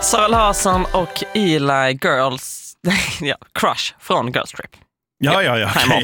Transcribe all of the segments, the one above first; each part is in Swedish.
Sara Larsson och Eli Crush från Girls Trip. Ja.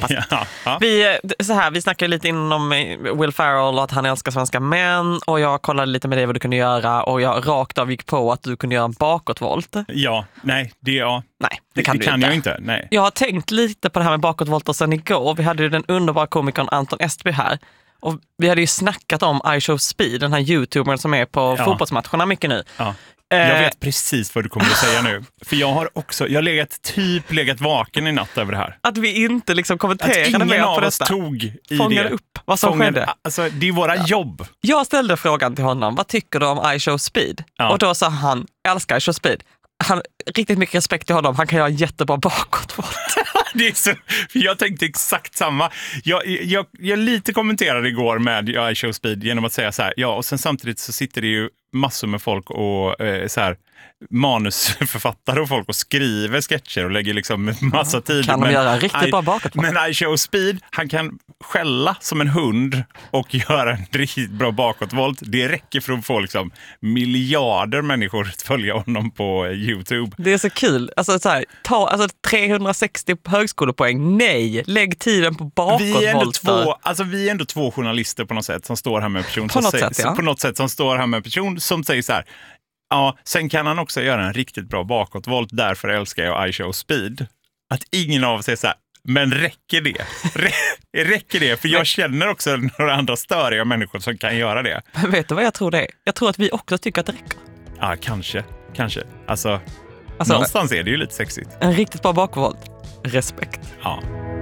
Vi snackade lite inom Will Ferrell och att han älskar svenska män, och jag kollade lite med det vad du kunde göra, och jag rakt av gick på att du kunde göra en bakåtvolt. Nej, det kan jag inte. Nej. Jag har tänkt lite på det här med bakåtvolter sedan igår. Vi hade ju den underbara komikern Anton Estby här, och vi hade ju snackat om I Show Speed, den här YouTubern som är på fotbollsmatcherna mycket nu. Ja. Jag vet precis vad du kommer att säga nu. För jag har legat vaken i natt över det här. Att vi inte liksom kommenterade mer på detta. Att ingen av oss tog i fångade det. upp vad som skedde. Alltså, det är våra jobb. Jag ställde frågan till honom, vad tycker du om I Show Speed? Ja. Och då sa han, älskar I Show Speed. Han riktigt mycket respekt till honom. Han kan göra jättebra bakåtvolt. Det är så, för jag tänkte exakt samma. Jag lite kommenterade igår med I Show Speed genom att säga så här, och sen samtidigt så sitter det ju massor med folk och så här manusförfattare och folk och skriver sketcher och lägger liksom massa tid. Kan de göra riktigt bra bakåtvolt? Men I Show Speed, han kan skälla som en hund och göra en riktigt bra bakåtvolt. Det räcker för att få liksom miljarder människor att följa honom på YouTube. Det är så kul. Alltså, 360 högskolepoäng. Nej, lägg tiden på bakåtvolt. Vi är ändå två journalister på något sätt som står här med en person som står här med en person som säger så här. Ja, sen kan han också göra en riktigt bra bakåtvolt. Därför älskar jag I Show Speed. Att ingen av oss säger så här, men räcker det? Räcker det? För jag känner också några andra störiga människor som kan göra det. Men vet du vad jag tror det är? Jag tror att vi också tycker att det räcker. Ja, kanske. Alltså någonstans är det ju lite sexigt. En riktigt bra bakåtvolt. Respekt. Ja.